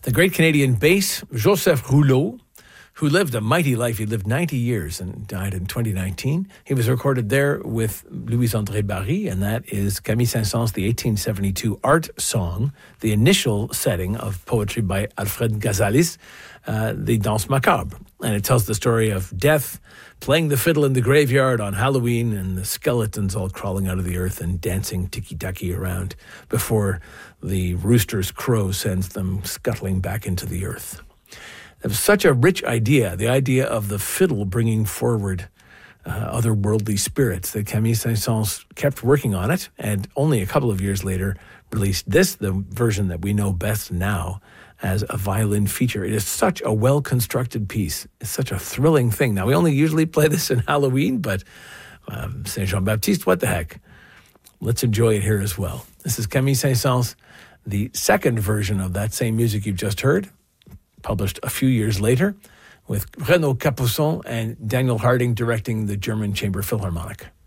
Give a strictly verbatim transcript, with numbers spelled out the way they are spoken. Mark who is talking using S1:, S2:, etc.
S1: The great Canadian bass, Joseph Rouleau, who lived a mighty life. He lived ninety years and died in twenty nineteen. He was recorded there with Louis-André Barry, and that is Camille Saint-Saëns' the eighteen seventy-two art song, the initial setting of poetry by Alfred Ghazalis, uh, the Danse Macabre. And it tells the story of death, playing the fiddle in the graveyard on Halloween, and the skeletons all crawling out of the earth and dancing tiki-taki around before the rooster's crow sends them scuttling back into the earth. It was such a rich idea, the idea of the fiddle bringing forward uh, otherworldly spirits, that Camille Saint-Saëns kept working on it, and only a couple of years later released this, the version that we know best now, as a violin feature. It is such a well-constructed piece. It's such a thrilling thing. Now, we only usually play this in Halloween, but um, Saint Jean-Baptiste, what the heck? Let's enjoy it here as well. This is Camille Saint-Saëns, the second version of that same music you've just heard, published a few years later, with Renaud Capuçon and Daniel Harding directing the German Chamber Philharmonic.